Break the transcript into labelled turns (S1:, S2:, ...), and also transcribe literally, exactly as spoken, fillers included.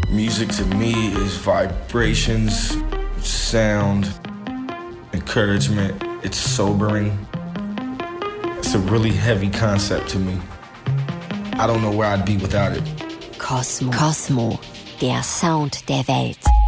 S1: Music to me is vibrations, sound, encouragement. It's sobering. It's a really heavy concept to me. I don't know where I'd be without it.
S2: Cosmo. Cosmo, der Sound der Welt.